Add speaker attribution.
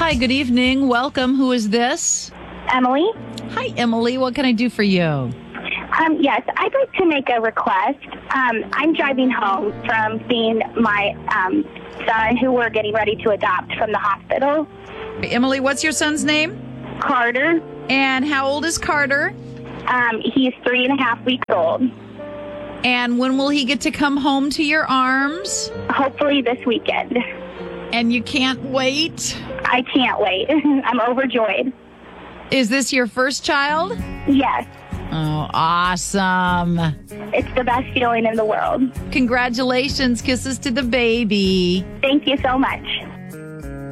Speaker 1: Hi, good evening. Welcome. Who is this?
Speaker 2: Emily?
Speaker 1: Hi, Emily. What can I do for you?
Speaker 2: Yes, I'd like to make a request. I'm driving home from seeing my son, who we're getting ready to adopt from the hospital.
Speaker 1: Emily, what's your son's name?
Speaker 2: Carter.
Speaker 1: And how old is Carter?
Speaker 2: He's 3.5 weeks old.
Speaker 1: And when will he get to come home to your arms?
Speaker 2: Hopefully this weekend.
Speaker 1: And you can't wait?
Speaker 2: I can't wait. I'm overjoyed.
Speaker 1: Is this your first child?
Speaker 2: Yes.
Speaker 1: Oh, awesome.
Speaker 2: It's the best feeling in the world.
Speaker 1: Congratulations. Kisses to the baby.
Speaker 2: Thank you so much.